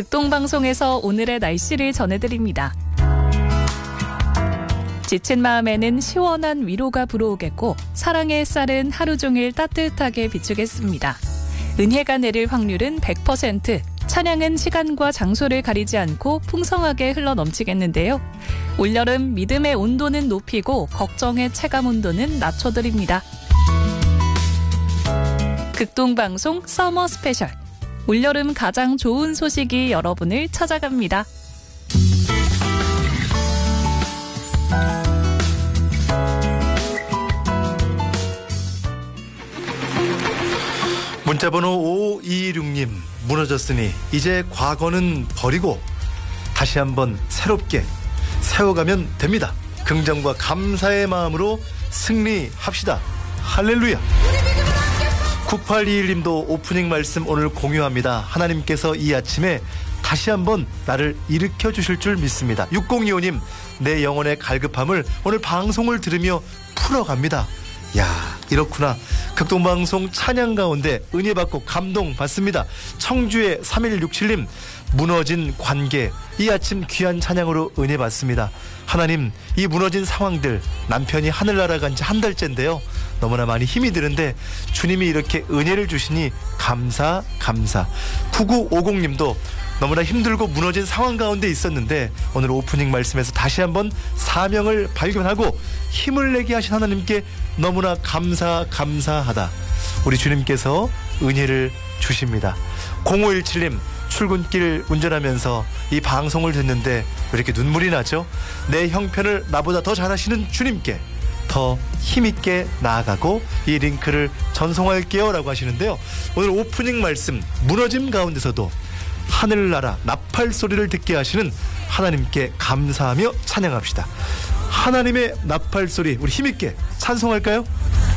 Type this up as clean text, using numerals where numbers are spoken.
극동방송에서 오늘의 날씨를 전해드립니다. 지친 마음에는 시원한 위로가 불어오겠고 사랑의 햇살은 하루 종일 따뜻하게 비추겠습니다. 은혜가 내릴 확률은 100%, 찬양은 시간과 장소를 가리지 않고 풍성하게 흘러넘치겠는데요. 올여름 믿음의 온도는 높이고 걱정의 체감 온도는 낮춰드립니다. 극동방송 서머 스페셜. 올여름 가장 좋은 소식이 여러분을 찾아갑니다. 문자번호 5526님, 무너졌으니 이제 과거는 버리고 다시 한번 새롭게 세워가면 됩니다. 긍정과 감사의 마음으로 승리합시다. 할렐루야. 9821님도 오프닝 말씀 오늘 공유합니다. 하나님께서 이 아침에 다시 한번 나를 일으켜 주실 줄 믿습니다. 6025님, 내 영혼의 갈급함을 오늘 방송을 들으며 풀어갑니다. 야, 이렇구나. 극동방송 찬양 가운데 은혜 받고 감동 받습니다. 청주의 3167님, 무너진 관계, 이 아침 귀한 찬양으로 은혜 받습니다. 하나님, 이 무너진 상황들, 남편이 하늘나라 간 지 한 달째인데요, 너무나 많이 힘이 드는데 주님이 이렇게 은혜를 주시니 감사. 9950님도 너무나 힘들고 무너진 상황 가운데 있었는데 오늘 오프닝 말씀에서 다시 한번 사명을 발견하고 힘을 내게 하신 하나님께 너무나 감사하다. 우리 주님께서 은혜를 주십니다. 0517님, 출근길 운전하면서 이 방송을 듣는데 왜 이렇게 눈물이 나죠? 내 형편을 나보다 더 잘하시는 주님께 더 힘있게 나아가고 이 링크를 전송할게요 라고 하시는데요, 오늘 오프닝 말씀 무너짐 가운데서도 하늘나라 나팔 소리를 듣게 하시는 하나님께 감사하며 찬양합시다. 하나님의 나팔 소리 우리 힘있게 찬송할까요?